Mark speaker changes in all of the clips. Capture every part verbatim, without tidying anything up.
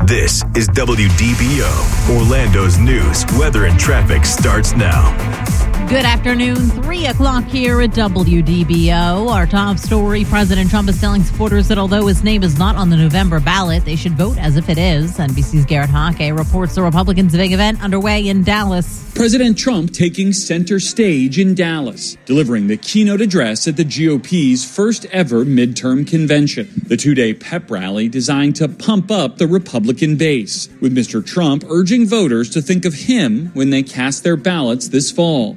Speaker 1: This is W D B O. Orlando's news, weather, and traffic starts now.
Speaker 2: Good afternoon, three o'clock here at W D B O. Our top story, President Trump is telling supporters that although his name is not on the November ballot, they should vote as if it is. N B C's Garrett Hockey reports the Republicans' big event underway in Dallas.
Speaker 3: President Trump taking center stage in Dallas, delivering the keynote address at the G O P's first ever midterm convention. The two-day pep rally designed to pump up the Republican base, with Mister Trump urging voters to think of him when they cast their ballots this fall.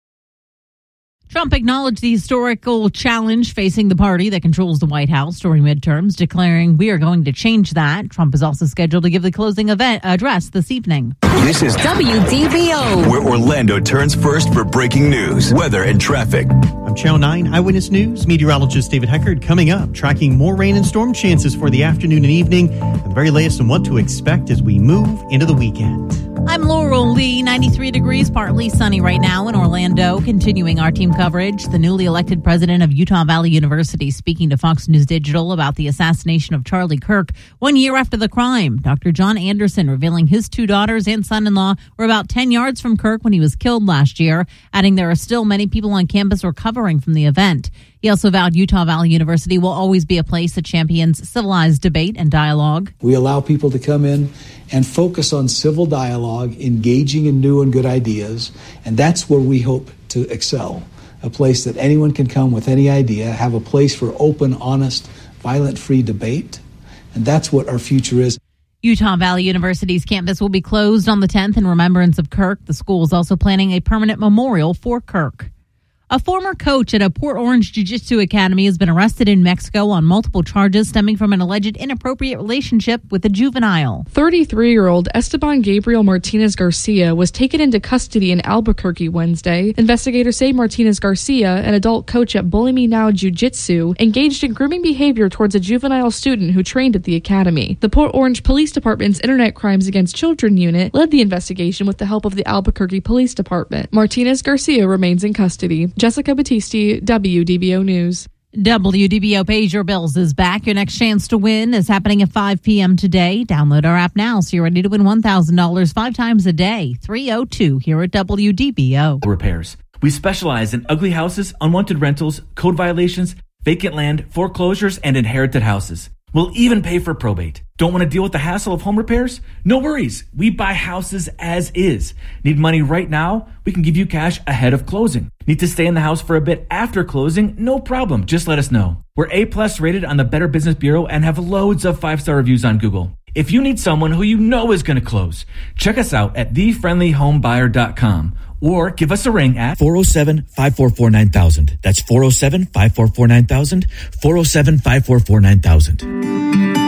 Speaker 2: Trump acknowledged the historical challenge facing the party that controls the White House during midterms, declaring, "We are going to change that." Trump is also scheduled to give the closing event address this evening.
Speaker 1: This is
Speaker 4: W D B O,
Speaker 1: where Orlando turns first for breaking news, weather, and traffic.
Speaker 5: I'm Channel nine Eyewitness News meteorologist David Heckard. Coming up, tracking more rain and storm chances for the afternoon and evening, and the very latest on what to expect as we move into the weekend.
Speaker 2: I'm Laurel Lee, ninety-three degrees, partly sunny right now in Orlando. Continuing our team coverage, the newly elected president of Utah Valley University speaking to Fox News Digital about the assassination of Charlie Kirk one year after the crime. Doctor John Anderson revealing his two daughters and son-in-law were about ten yards from Kirk when he was killed last year, adding there are still many people on campus recovering from the event. He also vowed Utah Valley University will always be a place that champions civilized debate and dialogue.
Speaker 6: We allow people to come in and focus on civil dialogue, engaging in new and good ideas, and that's where we hope to excel. A place that anyone can come with any idea, have a place for open, honest, violent-free debate, and that's what our future is.
Speaker 2: Utah Valley University's campus will be closed on the tenth in remembrance of Kirk. The school is also planning a permanent memorial for Kirk. A former coach at a Port Orange Jiu-Jitsu Academy has been arrested in Mexico on multiple charges stemming from an alleged inappropriate relationship with a juvenile.
Speaker 7: thirty-three-year-old Esteban Gabriel Martinez Garcia was taken into custody in Albuquerque Wednesday. Investigators say Martinez Garcia, an adult coach at Bully Me Now Jiu-Jitsu, engaged in grooming behavior towards a juvenile student who trained at the academy. The Port Orange Police Department's Internet Crimes Against Children unit led the investigation with the help of the Albuquerque Police Department. Martinez Garcia remains in custody. Jessica Battisti, W D B O News.
Speaker 2: W D B O Pays Your Bills is back. Your next chance to win is happening at five p.m. today. Download our app now so you're ready to win one thousand dollars five times a day. three oh two here at W D B O.
Speaker 8: Repairs. We specialize in ugly houses, unwanted rentals, code violations, vacant land, foreclosures, and inherited houses. We'll even pay for probate. Don't want to deal with the hassle of home repairs? No worries. We buy houses as is. Need money right now? We can give you cash ahead of closing. Need to stay in the house for a bit after closing? No problem. Just let us know. We're A plus rated on the Better Business Bureau and have loads of five-star reviews on Google. If you need someone who you know is going to close, check us out at the friendly home buyer dot com or give us a ring at
Speaker 9: four oh seven, five four four, nine thousand. That's four oh seven, five four four, nine thousand, four oh seven, five four four, nine thousand.